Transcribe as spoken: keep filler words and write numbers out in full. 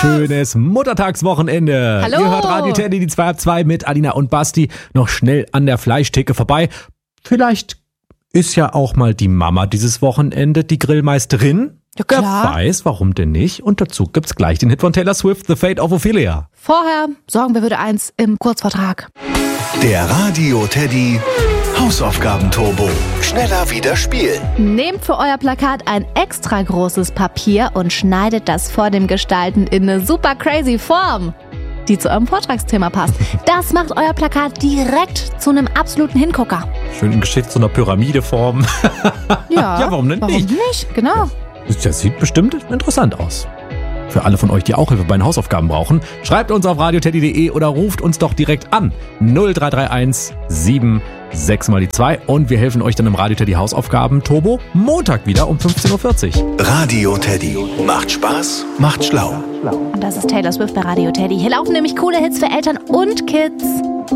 schönes Muttertagswochenende. Hallo. Ihr hört Radio Teddy, die zwei ab zwei mit Alina und Basti. Noch schnell an der Fleischtheke vorbei. Vielleicht ist ja auch mal die Mama dieses Wochenende die Grillmeisterin. Ja, klar. Wer weiß, warum denn nicht? Und dazu gibt's gleich den Hit von Taylor Swift, The Fate of Ophelia. Vorher sorgen wir für eins im Kurzvortrag. Der Radio Teddy Hausaufgaben-Turbo. Schneller wieder spielen. Nehmt für euer Plakat ein extra großes Papier und schneidet das vor dem Gestalten in eine super crazy Form, die zu eurem Vortragsthema passt. Das macht euer Plakat direkt zu einem absoluten Hingucker. Schön in Geschichte so einer Pyramideform. Ja, Ja, warum denn warum nicht? nicht? Genau. Das sieht bestimmt interessant aus. Für alle von euch, die auch Hilfe bei den Hausaufgaben brauchen, schreibt uns auf radioteddy punkt de oder ruft uns doch direkt an. null drei drei eins sieben sechs mal die zwei und wir helfen euch dann im Radio Teddy Hausaufgaben Turbo Montag wieder um fünfzehn Uhr vierzig. Radio Teddy. Macht Spaß, macht schlau. Und das ist Taylor Swift bei Radio Teddy. Hier laufen nämlich coole Hits für Eltern und Kids.